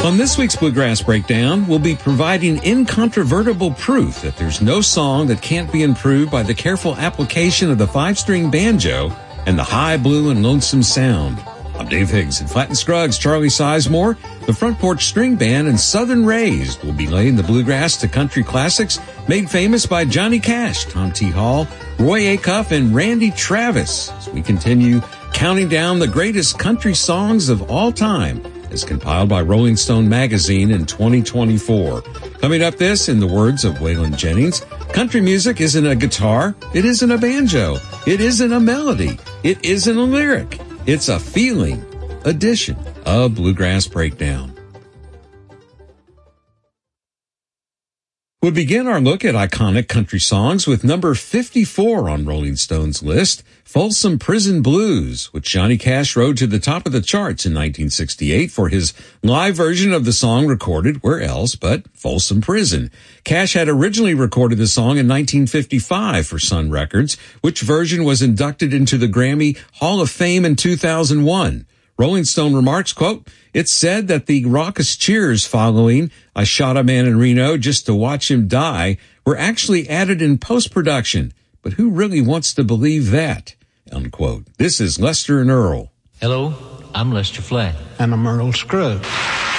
On this week's Bluegrass Breakdown, we'll be providing incontrovertible proof that there's no song that can't be improved by the careful application of the 5-string banjo and the high blue and lonesome sound. I'm Dave Higgs, and Flatt and Scruggs, Charlie Sizemore, the Front Porch String Band, and Southern Raised will be laying the bluegrass to country classics made famous by Johnny Cash, Tom T. Hall, Roy Acuff, and Randy Travis as we continue counting down the greatest country songs of all time as compiled by Rolling Stone magazine in 2024. Coming up this, in the words of Waylon Jennings, country music isn't a guitar, it isn't a banjo, it isn't a melody, it isn't a lyric, it's a feeling edition of Bluegrass Breakdown. We'll begin our look at iconic country songs with number 54 on Rolling Stone's list, Folsom Prison Blues, which Johnny Cash rode to the top of the charts in 1968 for his live version of the song recorded where else but Folsom Prison. Cash had originally recorded the song in 1955 for Sun Records, which version was inducted into the Grammy Hall of Fame in 2001. Rolling Stone remarks, quote, "It's said that the raucous cheers following I Shot a Man in Reno Just to Watch Him Die were actually added in post-production, but who really wants to believe that?" Unquote. This is Lester and Earl. Hello, I'm Lester Flatt. And I'm Earl Scruggs.